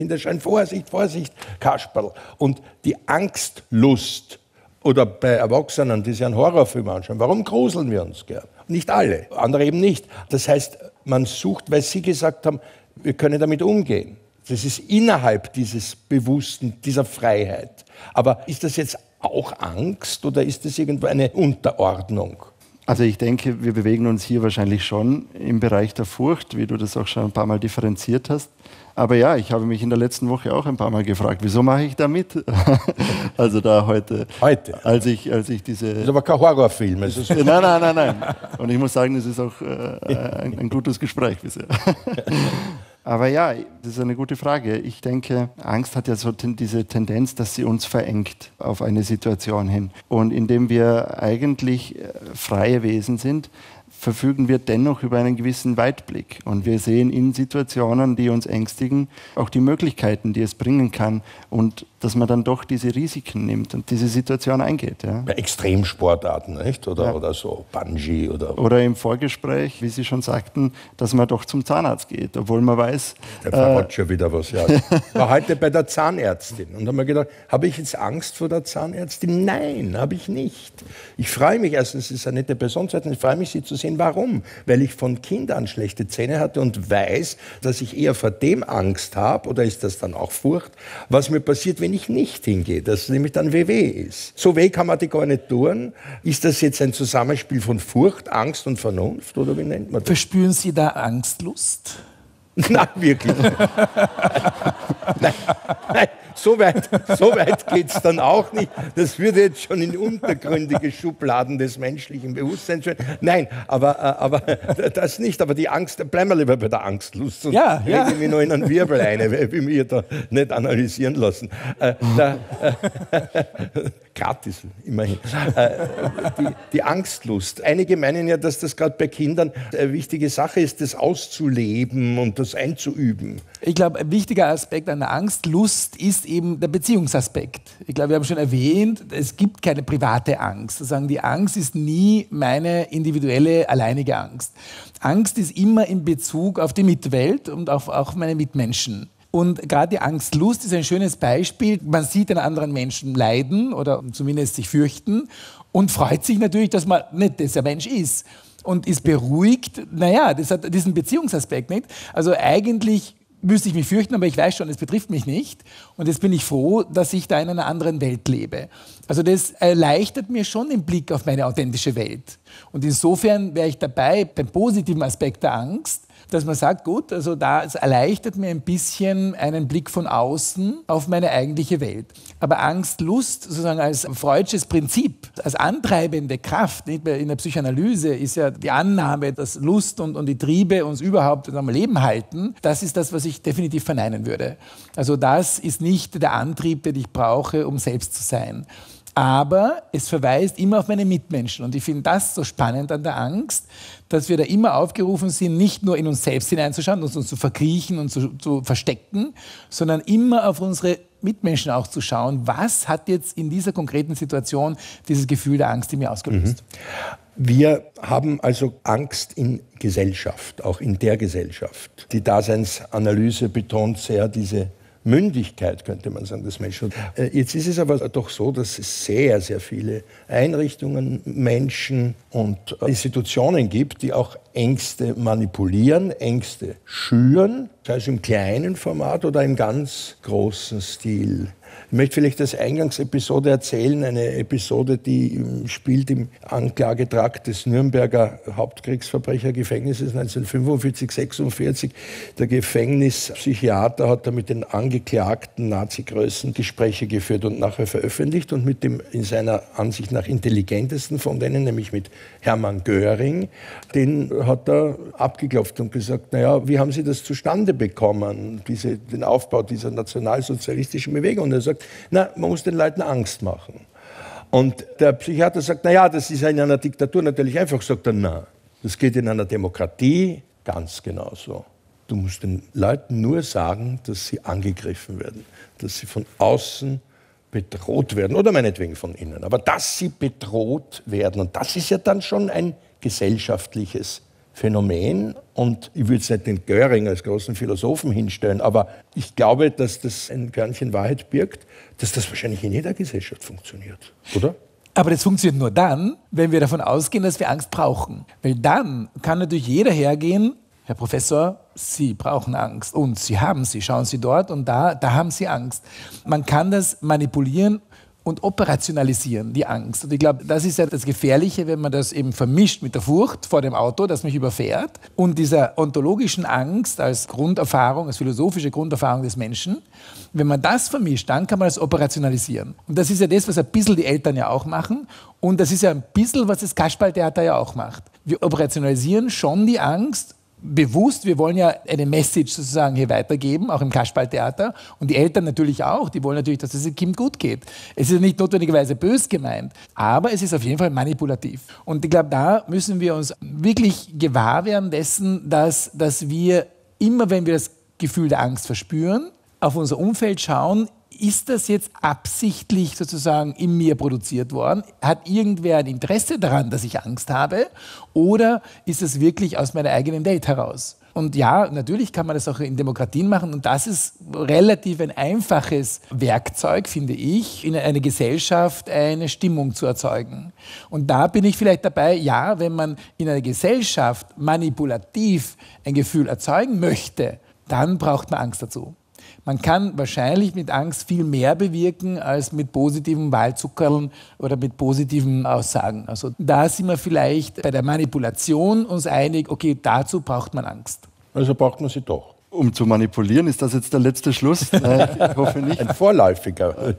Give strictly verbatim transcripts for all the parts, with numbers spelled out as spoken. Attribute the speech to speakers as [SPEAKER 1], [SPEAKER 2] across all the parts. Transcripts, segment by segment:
[SPEAKER 1] Hinterschein, Vorsicht, Vorsicht, Kasperl. Und die Angstlust, oder bei Erwachsenen, die sich einen Horrorfilm anschauen, warum gruseln wir uns gern? Nicht alle, andere eben nicht. Das heißt, man sucht, weil Sie gesagt haben, wir können damit umgehen. Das ist innerhalb dieses Bewussten, dieser Freiheit. Aber ist das jetzt auch Angst oder ist das irgendwo eine Unterordnung?
[SPEAKER 2] Also ich denke, wir bewegen uns hier wahrscheinlich schon im Bereich der Furcht, wie du das auch schon ein paar Mal differenziert hast. Aber ja, ich habe mich in der letzten Woche auch ein paar Mal gefragt, wieso mache ich da mit? Also da heute,
[SPEAKER 1] heute?
[SPEAKER 2] Als ich, als ich diese...
[SPEAKER 1] Das ist aber kein Horrorfilm. Es ist
[SPEAKER 2] nein, nein, nein, nein. Und ich muss sagen, das ist auch äh, ein, ein gutes Gespräch bisher. Aber ja, das ist eine gute Frage. Ich denke, Angst hat ja so ten, diese Tendenz, dass sie uns verengt auf eine Situation hin. Und indem wir eigentlich freie Wesen sind, verfügen wir dennoch über einen gewissen Weitblick. Und wir sehen in Situationen, die uns ängstigen, auch die Möglichkeiten, die es bringen kann. Und dass man dann doch diese Risiken nimmt und diese Situation eingeht. Ja.
[SPEAKER 1] Bei Extremsportarten, nicht? Oder, ja. oder so Bungee. Oder,
[SPEAKER 2] oder im Vorgespräch, wie Sie schon sagten, dass man doch zum Zahnarzt geht, obwohl man weiß...
[SPEAKER 1] Der verrät äh, schon wieder was. Ja. Ich war heute bei der Zahnärztin und habe mir gedacht, habe ich jetzt Angst vor der Zahnärztin? Nein, habe ich nicht. Ich freue mich, erstens, es ist eine nette Person, zweitens, ich freue mich, sie zu sehen. Warum? Weil ich von Kind an schlechte Zähne hatte und weiß, dass ich eher vor dem Angst habe, oder ist das dann auch Furcht, was mir passiert, wenn ich nicht hingehe, dass nämlich dann weh ist. So weh kann man die gar nicht tun. Ist das jetzt ein Zusammenspiel von Furcht, Angst und Vernunft, oder wie nennt man das?
[SPEAKER 3] Verspüren Sie da Angstlust?
[SPEAKER 1] Nein, wirklich. nein, nein, so weit, so weit geht es dann auch nicht. Das würde jetzt schon in untergründige Schubladen des menschlichen Bewusstseins führen. Nein, aber, aber das nicht. Aber die Angst, bleiben wir lieber bei der Angstlust. Sonst
[SPEAKER 3] ja, ja.
[SPEAKER 1] rede ich mich noch in einen Wirbel ein, weil wir mich da nicht analysieren lassen. Äh, da, äh, gratis, immerhin. Äh, die, die Angstlust. Einige meinen ja, dass das gerade bei Kindern eine wichtige Sache ist, das auszuleben und das einzuüben.
[SPEAKER 3] Ich glaube, ein wichtiger Aspekt an der Angstlust ist eben der Beziehungsaspekt. Ich glaube, wir haben schon erwähnt, es gibt keine private Angst. Sozusagen, die Angst ist nie meine individuelle, alleinige Angst. Angst ist immer in Bezug auf die Mitwelt und auf auch meine Mitmenschen. Und gerade die Angstlust ist ein schönes Beispiel. Man sieht einen anderen Menschen leiden oder zumindest sich fürchten und freut sich natürlich, dass man nicht dieser Mensch ist. Und ist beruhigt, naja, das hat diesen Beziehungsaspekt nicht. Also eigentlich müsste ich mich fürchten, aber ich weiß schon, es betrifft mich nicht. Und jetzt bin ich froh, dass ich da in einer anderen Welt lebe. Also das erleichtert mir schon den Blick auf meine authentische Welt. Und insofern wäre ich dabei beim positiven Aspekt der Angst, dass man sagt, gut, also da es erleichtert mir ein bisschen einen Blick von außen auf meine eigentliche Welt. Aber Angst, Lust sozusagen als freudsches Prinzip, als antreibende Kraft, nicht mehr in der Psychoanalyse ist ja die Annahme, dass Lust und, und die Triebe uns überhaupt am Leben halten. Das ist das, was ich definitiv verneinen würde. Also das ist nicht der Antrieb, den ich brauche, um selbst zu sein. Aber es verweist immer auf meine Mitmenschen. Und ich finde das so spannend an der Angst, dass wir da immer aufgerufen sind, nicht nur in uns selbst hineinzuschauen, uns, uns zu verkriechen und zu, zu verstecken, sondern immer auf unsere Mitmenschen auch zu schauen, was hat jetzt in dieser konkreten Situation dieses Gefühl der Angst in mir ausgelöst.
[SPEAKER 1] Mhm. Wir haben also Angst in Gesellschaft, auch in der Gesellschaft. Die Daseinsanalyse betont sehr diese Mündigkeit, könnte man sagen, des Menschen. Jetzt ist es aber doch so, dass es sehr, sehr viele Einrichtungen, Menschen und Institutionen gibt, die auch Ängste manipulieren, Ängste schüren, sei es im kleinen Format oder im ganz großen Stil. Ich möchte vielleicht das Eingangsepisode erzählen, eine Episode, die spielt im Anklagetrakt des Nürnberger Hauptkriegsverbrechergefängnisses neunzehnhundertfünfundvierzig sechsundvierzig. Der Gefängnispsychiater hat da mit den angeklagten Nazi-Größen Gespräche geführt und nachher veröffentlicht und mit dem in seiner Ansicht nach intelligentesten von denen, nämlich mit Hermann Göring, den hat er abgeklopft und gesagt, naja, wie haben Sie das zustande bekommen, diese, den Aufbau dieser nationalsozialistischen Bewegung? Und er sagt, na, man muss den Leuten Angst machen. Und der Psychiater sagt, na ja, das ist in einer Diktatur natürlich einfach. Sagt er, na, das geht in einer Demokratie ganz genauso. Du musst den Leuten nur sagen, dass sie angegriffen werden, dass sie von außen bedroht werden oder meinetwegen von innen. Aber dass sie bedroht werden, und das ist ja dann schon ein gesellschaftliches Phänomen und ich würde jetzt nicht den Göring als großen Philosophen hinstellen, aber ich glaube, dass das ein Körnchen Wahrheit birgt, dass das wahrscheinlich in jeder Gesellschaft funktioniert, oder?
[SPEAKER 3] Aber das funktioniert nur dann, wenn wir davon ausgehen, dass wir Angst brauchen. Weil dann kann natürlich jeder hergehen, Herr Professor, Sie brauchen Angst und Sie haben sie, schauen Sie dort und da, da haben Sie Angst. Man kann das manipulieren und operationalisieren, die Angst. Und ich glaube, das ist ja das Gefährliche, wenn man das eben vermischt mit der Furcht vor dem Auto, das mich überfährt, und dieser ontologischen Angst als Grunderfahrung, als philosophische Grunderfahrung des Menschen. Wenn man das vermischt, dann kann man das operationalisieren. Und das ist ja das, was ein bisschen die Eltern ja auch machen. Und das ist ja ein bisschen, was das Kasperltheater ja auch macht. Wir operationalisieren schon die Angst, bewusst, wir wollen ja eine Message sozusagen hier weitergeben, auch im Kasperltheater. Und die Eltern natürlich auch, die wollen natürlich, dass es dem Kind gut geht. Es ist nicht notwendigerweise bös gemeint, aber es ist auf jeden Fall manipulativ. Und ich glaube, da müssen wir uns wirklich gewahr werden dessen, dass, dass wir immer, wenn wir das Gefühl der Angst verspüren, auf unser Umfeld schauen, ist das jetzt absichtlich sozusagen in mir produziert worden? Hat irgendwer ein Interesse daran, dass ich Angst habe? Oder ist es wirklich aus meiner eigenen Welt heraus? Und ja, natürlich kann man das auch in Demokratien machen. Und das ist relativ ein einfaches Werkzeug, finde ich, in einer Gesellschaft eine Stimmung zu erzeugen. Und da bin ich vielleicht dabei, ja, wenn man in einer Gesellschaft manipulativ ein Gefühl erzeugen möchte, dann braucht man Angst dazu. Man kann wahrscheinlich mit Angst viel mehr bewirken als mit positiven Wahlzuckerln oder mit positiven Aussagen. Also da sind wir vielleicht bei der Manipulation uns einig, okay, dazu braucht man Angst.
[SPEAKER 1] Also braucht man sie doch.
[SPEAKER 2] Um zu manipulieren, ist das jetzt der letzte Schluss? Nein, ich hoffe nicht.
[SPEAKER 1] Ein vorläufiger.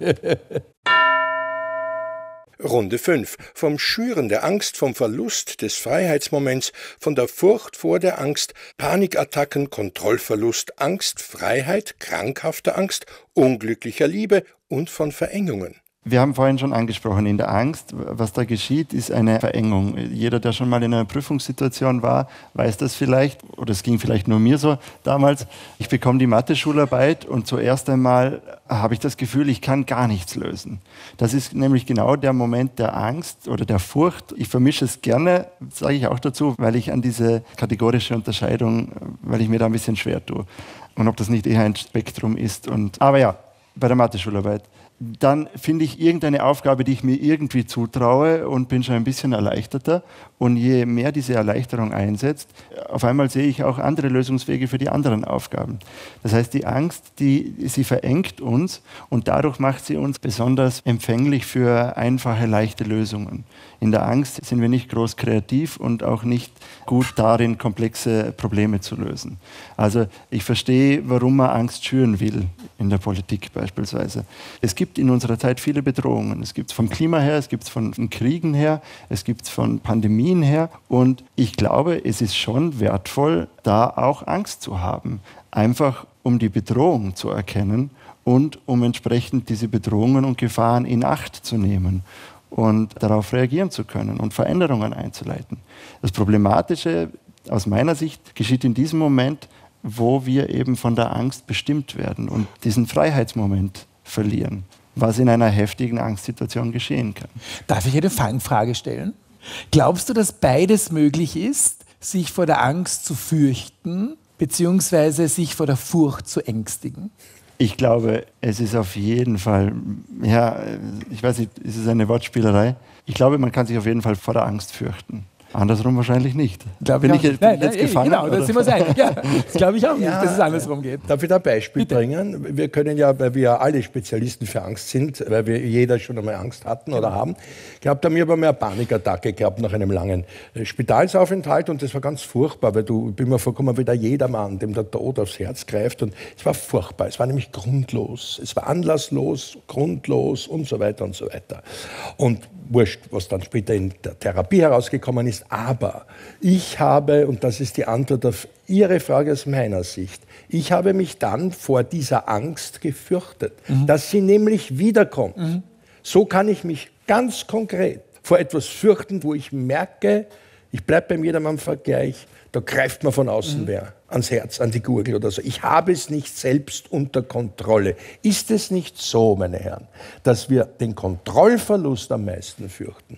[SPEAKER 4] Runde fünf. Vom Schüren der Angst, vom Verlust des Freiheitsmoments, von der Furcht vor der Angst, Panikattacken, Kontrollverlust, Angst, Freiheit, krankhafter Angst, unglücklicher Liebe und von Verengungen.
[SPEAKER 2] Wir haben vorhin schon angesprochen, in der Angst, was da geschieht, ist eine Verengung. Jeder, der schon mal in einer Prüfungssituation war, weiß das vielleicht, oder es ging vielleicht nur mir so damals. Ich bekomme die Mathe-Schularbeit und zuerst einmal habe ich das Gefühl, ich kann gar nichts lösen. Das ist nämlich genau der Moment der Angst oder der Furcht. Ich vermische es gerne, sage ich auch dazu, weil ich an diese kategorische Unterscheidung, weil ich mir da ein bisschen schwer tue. Und ob das nicht eher ein Spektrum ist. Und, aber ja, bei der Mathe-Schularbeit. Dann finde ich irgendeine Aufgabe, die ich mir irgendwie zutraue und bin schon ein bisschen erleichterter. Und je mehr diese Erleichterung einsetzt, auf einmal sehe ich auch andere Lösungswege für die anderen Aufgaben. Das heißt, die Angst, die, sie verengt uns und dadurch macht sie uns besonders empfänglich für einfache, leichte Lösungen. In der Angst sind wir nicht groß kreativ und auch nicht gut darin, komplexe Probleme zu lösen. Also ich verstehe, warum man Angst schüren will, in der Politik beispielsweise. Es gibt in unserer Zeit viele Bedrohungen. Es gibt es vom Klima her, es gibt es von, von Kriegen her, es gibt es von Pandemien her. Und ich glaube, es ist schon wertvoll, da auch Angst zu haben. Einfach um die Bedrohung zu erkennen und um entsprechend diese Bedrohungen und Gefahren in Acht zu nehmen und darauf reagieren zu können und Veränderungen einzuleiten. Das Problematische aus meiner Sicht geschieht in diesem Moment, wo wir eben von der Angst bestimmt werden und diesen Freiheitsmoment verlieren, was in einer heftigen Angstsituation geschehen kann.
[SPEAKER 3] Darf ich eine Fangfrage stellen? Glaubst du, dass beides möglich ist, sich vor der Angst zu fürchten, beziehungsweise sich vor der Furcht zu ängstigen?
[SPEAKER 2] Ich glaube, es ist auf jeden Fall, ja, ich weiß nicht, ist es eine Wortspielerei? Ich glaube, man kann sich auf jeden Fall vor der Angst fürchten. Andersrum wahrscheinlich nicht.
[SPEAKER 3] Glaub
[SPEAKER 2] bin
[SPEAKER 3] ich,
[SPEAKER 2] ich jetzt,
[SPEAKER 3] nein,
[SPEAKER 2] bin ich jetzt
[SPEAKER 3] nein,
[SPEAKER 2] gefangen?
[SPEAKER 3] Genau, da sind wir uns einig. Ja, das glaube ich auch nicht,
[SPEAKER 1] Ja,
[SPEAKER 3] dass es andersrum geht.
[SPEAKER 1] Darf ich da ein Beispiel
[SPEAKER 3] Bitte.
[SPEAKER 1] bringen? Wir können ja, weil wir ja alle Spezialisten für Angst sind, weil wir jeder schon einmal Angst hatten oder haben, gehabt haben wir aber mehr eine Panikattacke gehabt nach einem langen äh, Spitalsaufenthalt und das war ganz furchtbar, weil du, ich bin mir vorgekommen wie der Jedermann, dem der Tod aufs Herz greift und es war furchtbar, es war nämlich grundlos, es war anlasslos, grundlos und so weiter und so weiter. Und wurscht, was dann später in der Therapie herausgekommen ist, aber ich habe, und das ist die Antwort auf Ihre Frage aus meiner Sicht, ich habe mich dann vor dieser Angst gefürchtet, mhm. dass sie nämlich wiederkommt. Mhm. So kann ich mich ganz konkret vor etwas fürchten, wo ich merke, ich bleibe beim Jedermann-Vergleich, da greift man von außen mhm. wer ans Herz, an die Gurgel oder so. Ich habe es nicht selbst unter Kontrolle. Ist es nicht so, meine Herren, dass wir den Kontrollverlust am meisten fürchten?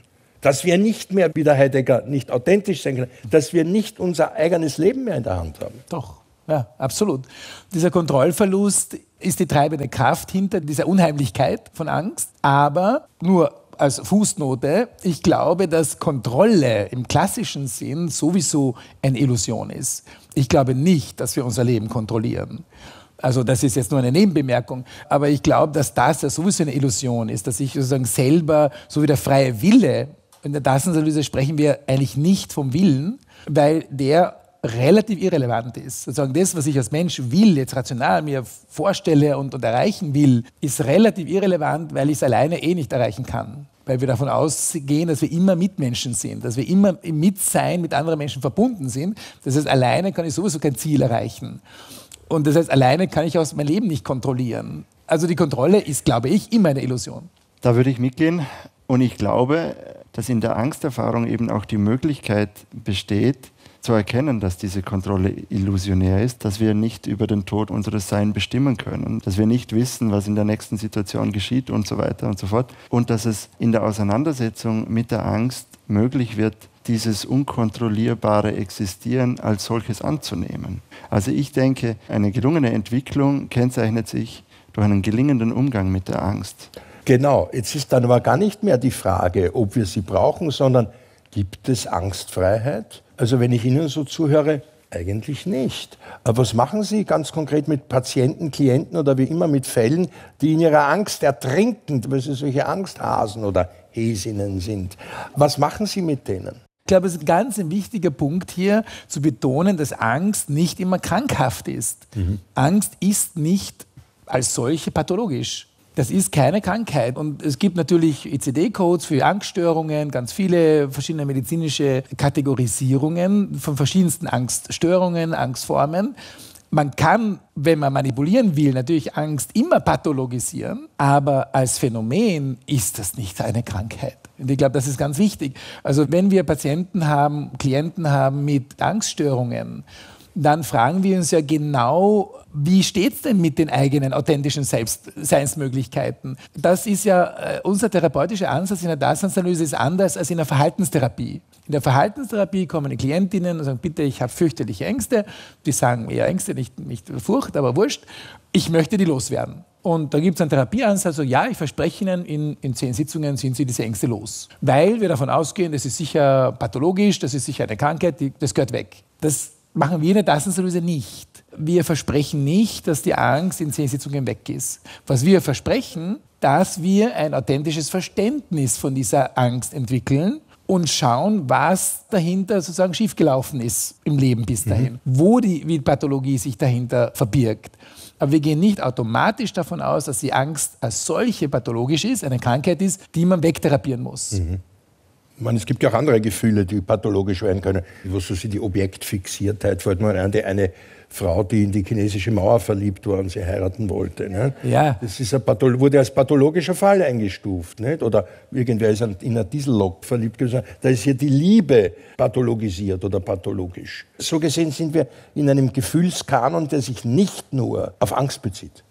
[SPEAKER 1] dass wir nicht mehr, wie der Heidegger, nicht authentisch sein können, dass wir nicht unser eigenes Leben mehr in der Hand haben.
[SPEAKER 3] Doch, ja, absolut. Dieser Kontrollverlust ist die treibende Kraft hinter dieser Unheimlichkeit von Angst, aber nur als Fußnote, ich glaube, dass Kontrolle im klassischen Sinn sowieso eine Illusion ist. Ich glaube nicht, dass wir unser Leben kontrollieren. Also das ist jetzt nur eine Nebenbemerkung, aber ich glaube, dass das ja sowieso eine Illusion ist, dass ich sozusagen selber, so wie der freie Wille, in der Daseinsanalyse sprechen wir eigentlich nicht vom Willen, weil der relativ irrelevant ist. Sozusagen das, was ich als Mensch will, jetzt rational mir vorstelle und, und erreichen will, ist relativ irrelevant, weil ich es alleine eh nicht erreichen kann. Weil wir davon ausgehen, dass wir immer Mitmenschen sind, dass wir immer im Mitsein mit anderen Menschen verbunden sind. Das heißt, alleine kann ich sowieso kein Ziel erreichen. Und das heißt, alleine kann ich auch mein Leben nicht kontrollieren. Also die Kontrolle ist, glaube ich, immer eine Illusion.
[SPEAKER 2] Da würde ich mitgehen. Und ich glaube, dass in der Angsterfahrung eben auch die Möglichkeit besteht, zu erkennen, dass diese Kontrolle illusionär ist, dass wir nicht über den Tod unseres Seins bestimmen können, dass wir nicht wissen, was in der nächsten Situation geschieht und so weiter und so fort. Und dass es in der Auseinandersetzung mit der Angst möglich wird, dieses unkontrollierbare Existieren als solches anzunehmen. Also ich denke, eine gelungene Entwicklung kennzeichnet sich durch einen gelingenden Umgang mit der Angst.
[SPEAKER 1] Genau, jetzt ist dann aber gar nicht mehr die Frage, ob wir sie brauchen, sondern gibt es Angstfreiheit? Also wenn ich Ihnen so zuhöre, eigentlich nicht. Aber was machen Sie ganz konkret mit Patienten, Klienten oder wie immer mit Fällen, die in ihrer Angst ertrinken, weil sie solche Angsthasen oder Häsinnen sind? Was machen Sie mit denen?
[SPEAKER 3] Ich glaube, es ist ein ganz ein wichtiger Punkt hier, zu betonen, dass Angst nicht immer krankhaft ist. Mhm. Angst ist nicht als solche pathologisch. Das ist keine Krankheit. Und es gibt natürlich I C D-Codes für Angststörungen, ganz viele verschiedene medizinische Kategorisierungen von verschiedensten Angststörungen, Angstformen. Man kann, wenn man manipulieren will, natürlich Angst immer pathologisieren, aber als Phänomen ist das nicht eine Krankheit. Und ich glaube, das ist ganz wichtig. Also wenn wir Patienten haben, Klienten haben mit Angststörungen, dann fragen wir uns ja genau, wie steht es denn mit den eigenen authentischen Selbst- Seinsmöglichkeiten? Das ist ja, äh, unser therapeutischer Ansatz in der Daseinsanalyse ist anders als in der Verhaltenstherapie. In der Verhaltenstherapie kommen die Klientinnen und sagen, bitte, ich habe fürchterliche Ängste. Die sagen eher Ängste, nicht, nicht Furcht, aber wurscht. Ich möchte die loswerden. Und da gibt es einen Therapieansatz, so ja, ich verspreche Ihnen, in, in zehn Sitzungen sind Sie diese Ängste los. Weil wir davon ausgehen, das ist sicher pathologisch, das ist sicher eine Krankheit, die, das gehört weg. Das machen wir in der Daseinsanalyse nicht. Wir versprechen nicht, dass die Angst in zehn Sitzungen weg ist. Was wir versprechen, dass wir ein authentisches Verständnis von dieser Angst entwickeln und schauen, was dahinter sozusagen schiefgelaufen ist im Leben bis dahin, mhm. wo die wie Pathologie sich dahinter verbirgt. Aber wir gehen nicht automatisch davon aus, dass die Angst als solche pathologisch ist, eine Krankheit ist, die man wegtherapieren muss.
[SPEAKER 1] Mhm. Ich meine, es gibt ja auch andere Gefühle, die pathologisch werden können. Was so die Objektfixiertheit, fällt mir an, die eine Frau, die in die chinesische Mauer verliebt war und sie heiraten wollte. Ne?
[SPEAKER 3] Ja.
[SPEAKER 1] Das ist ein Patholo- wurde als pathologischer Fall eingestuft. Nicht? Oder irgendwer ist in eine Diesellok verliebt gewesen. Da ist hier die Liebe pathologisiert oder pathologisch. So gesehen sind wir in einem Gefühlskanon, der sich nicht nur auf Angst bezieht.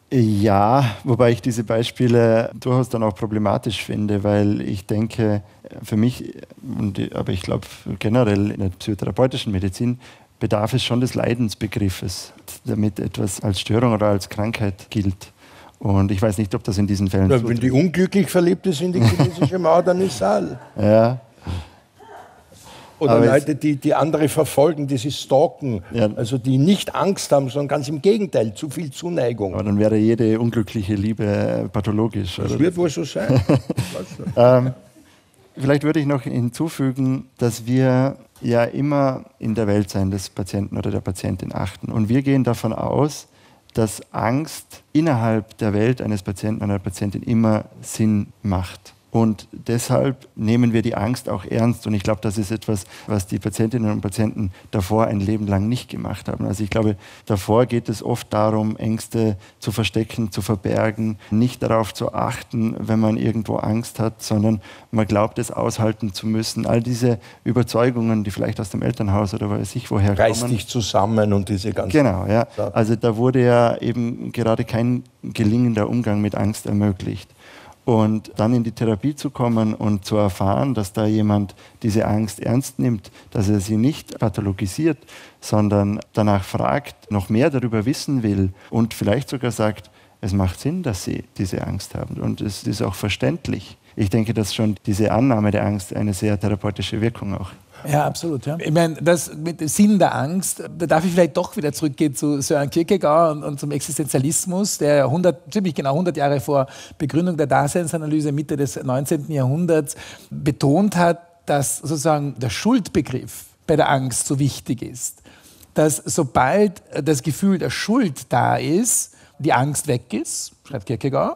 [SPEAKER 2] Ja, wobei ich diese Beispiele durchaus dann auch problematisch finde, weil ich denke, für mich, und, aber ich glaube generell in der psychotherapeutischen Medizin, bedarf es schon des Leidensbegriffes, damit etwas als Störung oder als Krankheit gilt. Und ich weiß nicht, ob das in diesen Fällen
[SPEAKER 1] ja, wenn die unglücklich verliebt ist in die chinesische Mauer, dann ist es all.
[SPEAKER 2] Ja.
[SPEAKER 1] Oder aber Leute, die, die andere verfolgen, die sie stalken, ja. Also die nicht Angst haben, sondern ganz im Gegenteil, zu viel Zuneigung.
[SPEAKER 2] Aber dann wäre jede unglückliche Liebe pathologisch.
[SPEAKER 1] Das
[SPEAKER 2] oder?
[SPEAKER 1] Wird wohl so sein.
[SPEAKER 2] ähm, vielleicht würde ich noch hinzufügen, dass wir ja immer in der Welt sein des Patienten oder der Patientin achten. Und wir gehen davon aus, dass Angst innerhalb der Welt eines Patienten oder einer Patientin immer Sinn macht. Und deshalb nehmen wir die Angst auch ernst. Und ich glaube, das ist etwas, was die Patientinnen und Patienten davor ein Leben lang nicht gemacht haben. Also ich glaube, davor geht es oft darum, Ängste zu verstecken, zu verbergen, nicht darauf zu achten, wenn man irgendwo Angst hat, sondern man glaubt, es aushalten zu müssen. All diese Überzeugungen, die vielleicht aus dem Elternhaus oder weiß ich woher kommen.
[SPEAKER 1] Reiß dich zusammen und diese ganzen...
[SPEAKER 2] Genau, ja. Also da wurde ja eben gerade kein gelingender Umgang mit Angst ermöglicht. Und dann in die Therapie zu kommen und zu erfahren, dass da jemand diese Angst ernst nimmt, dass er sie nicht pathologisiert, sondern danach fragt, noch mehr darüber wissen will und vielleicht sogar sagt, es macht Sinn, dass sie diese Angst haben und es ist auch verständlich. Ich denke, dass schon diese Annahme der Angst eine sehr therapeutische Wirkung auch.
[SPEAKER 3] Ja, absolut. Ja. Ich meine, das mit dem Sinn der Angst, da darf ich vielleicht doch wieder zurückgehen zu Søren Kierkegaard und, und zum Existenzialismus, der hundert, ziemlich genau hundert Jahre vor Begründung der Daseinsanalyse, Mitte des neunzehnten Jahrhunderts, betont hat, dass sozusagen der Schuldbegriff bei der Angst so wichtig ist. Dass sobald das Gefühl der Schuld da ist, die Angst weg ist, schreibt Kierkegaard,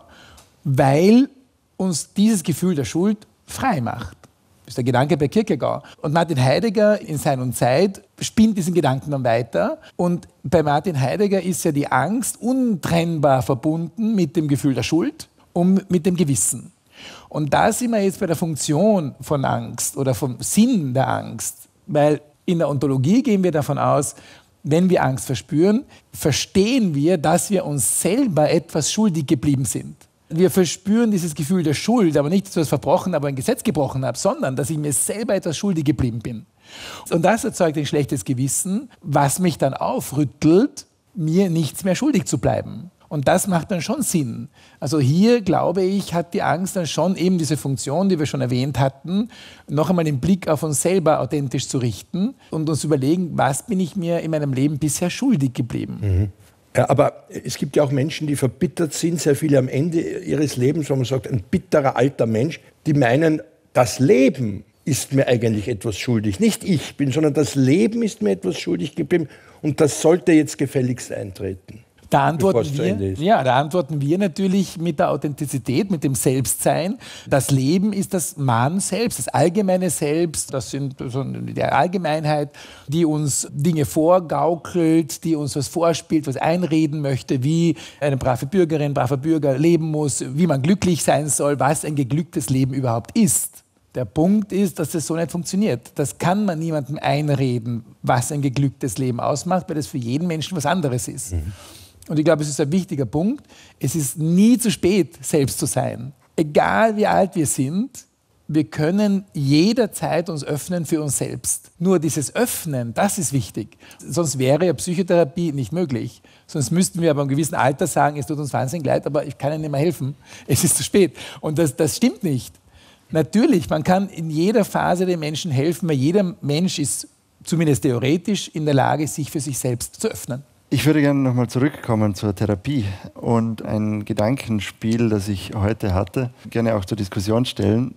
[SPEAKER 3] weil uns dieses Gefühl der Schuld frei macht. Das ist der Gedanke bei Kierkegaard. Und Martin Heidegger in Sein und Zeit spinnt diesen Gedanken dann weiter. Und bei Martin Heidegger ist ja die Angst untrennbar verbunden mit dem Gefühl der Schuld und mit dem Gewissen. Und da sind wir jetzt bei der Funktion von Angst oder vom Sinn der Angst. Weil in der Ontologie gehen wir davon aus, wenn wir Angst verspüren, verstehen wir, dass wir uns selber etwas schuldig geblieben sind. Wir verspüren dieses Gefühl der Schuld, aber nicht, dass ich etwas verbrochen, aber ein Gesetz gebrochen habe, sondern dass ich mir selber etwas schuldig geblieben bin. Und das erzeugt ein schlechtes Gewissen, was mich dann aufrüttelt, mir nichts mehr schuldig zu bleiben. Und das macht dann schon Sinn. Also hier, glaube ich, hat die Angst dann schon eben diese Funktion, die wir schon erwähnt hatten, noch einmal den Blick auf uns selber authentisch zu richten und uns überlegen, was bin ich mir in meinem Leben bisher schuldig geblieben.
[SPEAKER 1] Mhm. Ja, aber es gibt ja auch Menschen, die verbittert sind, sehr viele am Ende ihres Lebens, wo man sagt, ein bitterer alter Mensch, die meinen, das Leben ist mir eigentlich etwas schuldig. Nicht ich bin, sondern das Leben ist mir etwas schuldig geblieben und das sollte jetzt gefälligst eintreten.
[SPEAKER 3] Da antworten, wir, ja, da antworten wir natürlich mit der Authentizität, mit dem Selbstsein. Das Leben ist das Man selbst, das allgemeine Selbst. Das sind so die Allgemeinheit, die uns Dinge vorgaukelt, die uns was vorspielt, was einreden möchte, wie eine brave Bürgerin, braver Bürger leben muss, wie man glücklich sein soll, was ein geglücktes Leben überhaupt ist. Der Punkt ist, dass das so nicht funktioniert. Das kann man niemandem einreden, was ein geglücktes Leben ausmacht, weil das für jeden Menschen was anderes ist. Mhm. Und ich glaube, es ist ein wichtiger Punkt. Es ist nie zu spät, selbst zu sein. Egal wie alt wir sind, wir können jederzeit uns öffnen für uns selbst. Nur dieses Öffnen, das ist wichtig. Sonst wäre ja Psychotherapie nicht möglich. Sonst müssten wir aber im gewissen Alter sagen, es tut uns wahnsinnig leid, aber ich kann Ihnen nicht mehr helfen. Es ist zu spät. Und das, das stimmt nicht. Natürlich, man kann in jeder Phase den Menschen helfen, weil jeder Mensch ist zumindest theoretisch in der Lage, sich für sich selbst zu öffnen.
[SPEAKER 2] Ich würde gerne nochmal zurückkommen zur Therapie und ein Gedankenspiel, das ich heute hatte, gerne auch zur Diskussion stellen.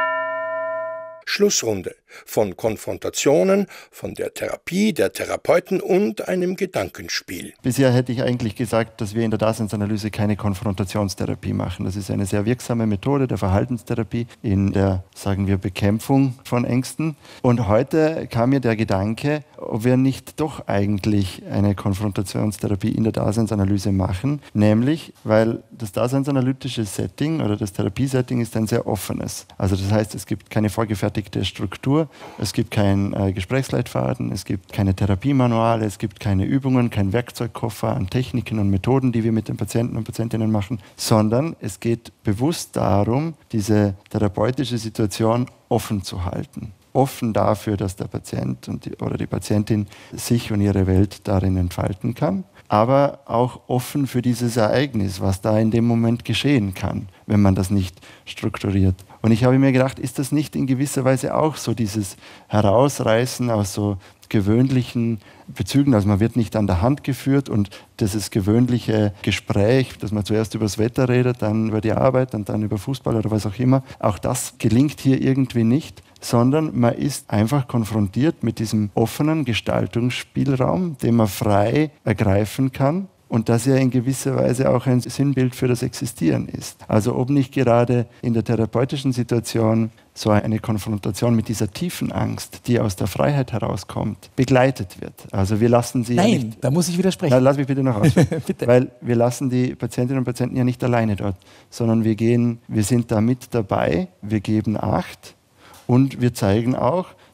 [SPEAKER 4] Schlussrunde von Konfrontationen, von der Therapie, der Therapeuten und einem Gedankenspiel.
[SPEAKER 2] Bisher hätte ich eigentlich gesagt, dass wir in der Daseinsanalyse keine Konfrontationstherapie machen. Das ist eine sehr wirksame Methode der Verhaltenstherapie in der, sagen wir, Bekämpfung von Ängsten. Und heute kam mir der Gedanke, ob wir nicht doch eigentlich eine Konfrontationstherapie in der Daseinsanalyse machen, nämlich, weil das daseinsanalytische Setting oder das Therapiesetting ist ein sehr offenes. Also das heißt, es gibt keine vorgefertigte Struktur, es gibt keinen äh, Gesprächsleitfaden, es gibt keine Therapiemanuale, es gibt keine Übungen, keinen Werkzeugkoffer an Techniken und Methoden, die wir mit den Patienten und Patientinnen machen, sondern es geht bewusst darum, diese therapeutische Situation offen zu halten. Offen dafür, dass der Patient und die, oder die Patientin sich und ihre Welt darin entfalten kann, aber auch offen für dieses Ereignis, was da in dem Moment geschehen kann, wenn man das nicht strukturiert. Und ich habe mir gedacht, ist das nicht in gewisser Weise auch so dieses Herausreißen aus so gewöhnlichen Bezügen, also man wird nicht an der Hand geführt und dieses gewöhnliche Gespräch, dass man zuerst über das Wetter redet, dann über die Arbeit und dann über Fußball oder was auch immer, auch das gelingt hier irgendwie nicht, sondern man ist einfach konfrontiert mit diesem offenen Gestaltungsspielraum, den man frei ergreifen kann. Und das ja in gewisser Weise auch ein Sinnbild für das Existieren ist. Also ob nicht gerade in der therapeutischen Situation so eine Konfrontation mit dieser tiefen Angst, die aus der Freiheit herauskommt, begleitet wird. Also wir lassen sie
[SPEAKER 3] Nein,
[SPEAKER 2] ja nicht,
[SPEAKER 3] da muss ich widersprechen.
[SPEAKER 2] Na, lass mich bitte noch aus. Weil wir lassen die Patientinnen und Patienten ja nicht alleine dort, sondern wir gehen, wir sind da mit dabei, wir geben Acht und wir zeigen auch,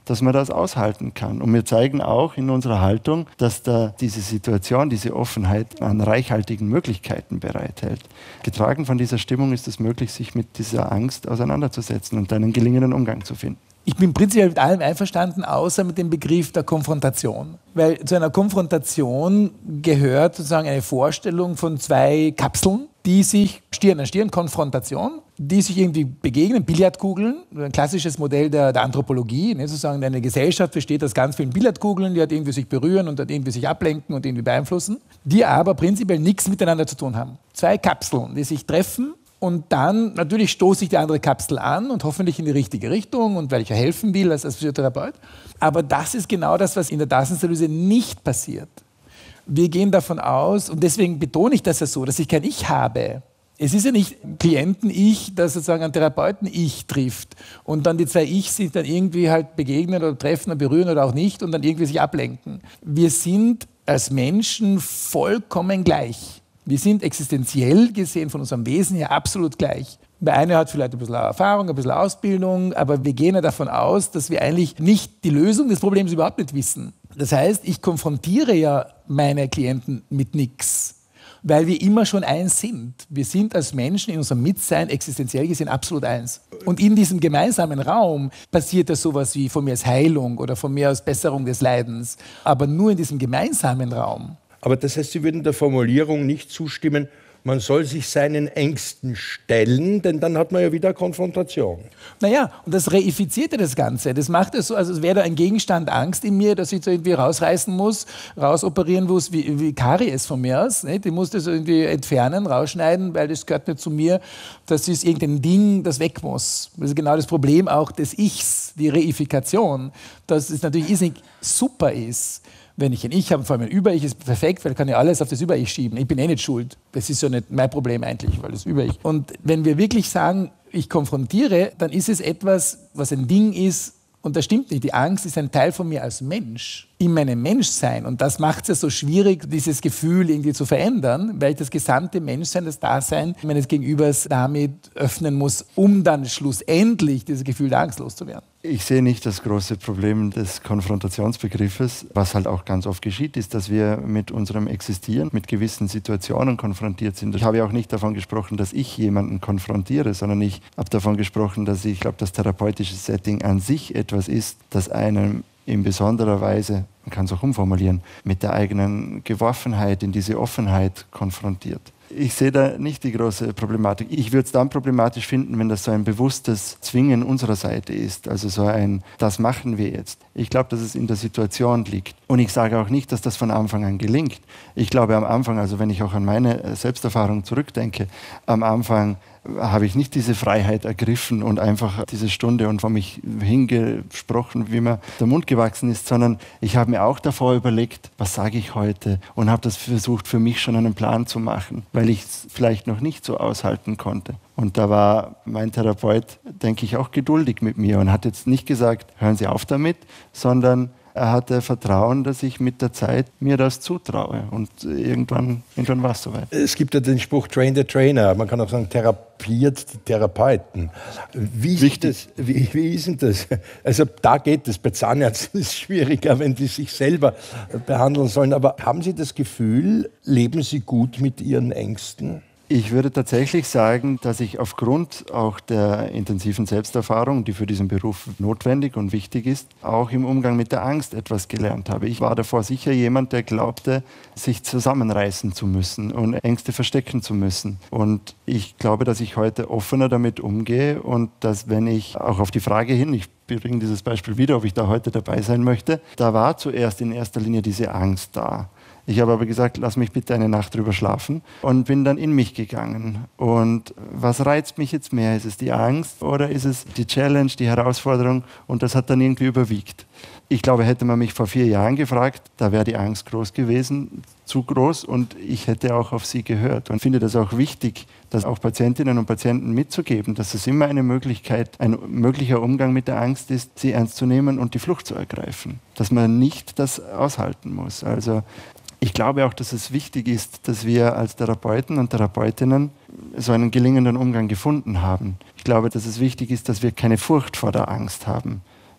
[SPEAKER 2] dass man das aushalten kann. Und wir zeigen auch in unserer Haltung, dass da diese Situation, diese Offenheit an reichhaltigen Möglichkeiten bereithält. Getragen von dieser Stimmung ist es möglich, sich mit dieser Angst auseinanderzusetzen und einen gelingenden Umgang zu finden.
[SPEAKER 3] Ich bin prinzipiell mit allem einverstanden, außer mit dem Begriff der Konfrontation. Weil zu einer Konfrontation gehört sozusagen eine Vorstellung von zwei Kapseln, die sich Stirn an Stirn, Konfrontation, die sich irgendwie begegnen, Billardkugeln, ein klassisches Modell der, der Anthropologie, ne, sozusagen eine Gesellschaft besteht aus ganz vielen Billardkugeln, die halt irgendwie sich berühren und halt irgendwie sich ablenken und irgendwie beeinflussen, die aber prinzipiell nichts miteinander zu tun haben. Zwei Kapseln, die sich treffen. Und dann, natürlich stoße ich die andere Kapsel an und hoffentlich in die richtige Richtung und weil ich ja helfen will als, als Physiotherapeut. Aber das ist genau das, was in der Daseinsanalyse nicht passiert. Wir gehen davon aus, und deswegen betone ich das ja so, dass ich kein Ich habe. Es ist ja nicht Klienten-Ich, das sozusagen ein Therapeuten-Ich trifft. Und dann die zwei Ich sich dann irgendwie halt begegnen oder treffen oder berühren oder auch nicht und dann irgendwie sich ablenken. Wir sind als Menschen vollkommen gleich. Wir sind existenziell gesehen von unserem Wesen her absolut gleich. Der eine hat vielleicht ein bisschen Erfahrung, ein bisschen Ausbildung, aber wir gehen ja davon aus, dass wir eigentlich nicht die Lösung des Problems überhaupt nicht wissen. Das heißt, ich konfrontiere ja meine Klienten mit nichts, weil wir immer schon eins sind. Wir sind als Menschen in unserem Mitsein existenziell gesehen absolut eins. Und in diesem gemeinsamen Raum passiert ja sowas wie von mir aus Heilung oder von mir aus Besserung des Leidens, aber nur in diesem gemeinsamen Raum.
[SPEAKER 1] Aber das heißt, Sie würden der Formulierung nicht zustimmen, man soll sich seinen Ängsten stellen, denn dann hat man ja wieder Konfrontation.
[SPEAKER 3] Naja, und das reifiziert ja das Ganze. Das macht es so, als wäre da ein Gegenstand Angst in mir, dass ich so irgendwie rausreißen muss, rausoperieren muss, wie, wie Karies von mir aus. Nicht? Ich muss das irgendwie entfernen, rausschneiden, weil das gehört nicht zu mir. Das ist irgendein Ding, das weg muss. Das ist genau das Problem auch des Ichs, die Reifikation. Dass es natürlich irrsinnig super ist. Wenn ich ein Ich habe, vor allem ein Über-Ich, ist perfekt, weil ich kann ja alles auf das Über-Ich schieben. Ich bin eh nicht schuld. Das ist ja nicht mein Problem eigentlich, weil das Über-Ich. Und wenn wir wirklich sagen, ich konfrontiere, dann ist es etwas, was ein Ding ist, und das stimmt nicht. Die Angst ist ein Teil von mir als Mensch, in meinem Menschsein. Und das macht es ja so schwierig, dieses Gefühl irgendwie zu verändern, weil ich das gesamte Menschsein, das Dasein meines Gegenübers damit öffnen muss, um dann schlussendlich dieses Gefühl der Angst loszuwerden.
[SPEAKER 2] Ich sehe nicht das große Problem des Konfrontationsbegriffes. Was halt auch ganz oft geschieht, ist, dass wir mit unserem Existieren, mit gewissen Situationen konfrontiert sind. Ich habe ja auch nicht davon gesprochen, dass ich jemanden konfrontiere, sondern ich habe davon gesprochen, dass ich, ich glaube, das therapeutische Setting an sich etwas ist, das einem in besonderer Weise, man kann es auch umformulieren, mit der eigenen Geworfenheit in diese Offenheit konfrontiert. Ich sehe da nicht die große Problematik. Ich würde es dann problematisch finden, wenn das so ein bewusstes Zwingen unserer Seite ist. Also so ein, das machen wir jetzt. Ich glaube, dass es in der Situation liegt. Und ich sage auch nicht, dass das von Anfang an gelingt. Ich glaube am Anfang, also wenn ich auch an meine Selbsterfahrung zurückdenke, am Anfang habe ich nicht diese Freiheit ergriffen und einfach diese Stunde und vor mich hingesprochen, wie mir der Mund gewachsen ist, sondern ich habe mir auch davor überlegt, was sage ich heute, und habe das versucht, für mich schon einen Plan zu machen, weil ich es vielleicht noch nicht so aushalten konnte. Und da war mein Therapeut, denke ich, auch geduldig mit mir und hat jetzt nicht gesagt, hören Sie auf damit, sondern er hatte Vertrauen, dass ich mit der Zeit mir das zutraue. Und irgendwann, irgendwann war es soweit.
[SPEAKER 1] Es gibt ja den Spruch, train the trainer. Man kann auch sagen, therapiert die Therapeuten. Wie ist, das, wie, wie ist denn das? Also da geht es. Bei Zahnärzten ist es schwieriger, wenn die sich selber behandeln sollen. Aber haben Sie das Gefühl, leben Sie gut mit Ihren Ängsten?
[SPEAKER 2] Ich würde tatsächlich sagen, dass ich aufgrund auch der intensiven Selbsterfahrung, die für diesen Beruf notwendig und wichtig ist, auch im Umgang mit der Angst etwas gelernt habe. Ich war davor sicher jemand, der glaubte, sich zusammenreißen zu müssen und Ängste verstecken zu müssen. Und ich glaube, dass ich heute offener damit umgehe und dass, wenn ich auch auf die Frage hin, ich bringe dieses Beispiel wieder, ob ich da heute dabei sein möchte, da war zuerst in erster Linie diese Angst da. Ich habe aber gesagt, lass mich bitte eine Nacht drüber schlafen und bin dann in mich gegangen. Und was reizt mich jetzt mehr? Ist es die Angst oder ist es die Challenge, die Herausforderung? Und das hat dann irgendwie überwiegt. Ich glaube, hätte man mich vor vier Jahren gefragt, da wäre die Angst groß gewesen, zu groß, und ich hätte auch auf sie gehört. Und finde das auch wichtig, das auch Patientinnen und Patienten mitzugeben, dass es immer eine Möglichkeit, ein möglicher Umgang mit der Angst ist, sie ernst zu nehmen und die Flucht zu ergreifen. Dass man nicht das aushalten muss. Also ich glaube auch, dass es wichtig ist, dass wir als Therapeuten und Therapeutinnen so einen gelingenden Umgang gefunden haben. Ich glaube, dass es wichtig ist, dass wir keine Furcht vor der Angst haben,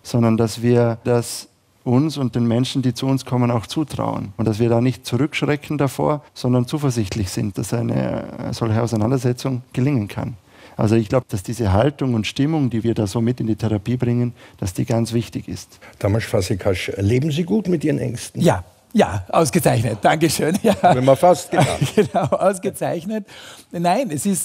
[SPEAKER 2] sondern dass wir das uns und den Menschen, die zu uns kommen, auch zutrauen. Und dass wir da nicht zurückschrecken davor, sondern zuversichtlich sind, dass eine solche Auseinandersetzung gelingen kann. Also ich glaube, dass diese Haltung und Stimmung, die wir da so mit in die Therapie bringen, dass die ganz wichtig ist.
[SPEAKER 1] Tamás Fazekas, leben Sie gut mit Ihren Ängsten?
[SPEAKER 3] Ja. Ja, ausgezeichnet. Dankeschön. Ja.
[SPEAKER 1] Wenn man fast gedacht.
[SPEAKER 3] Genau, ausgezeichnet. Nein, es ist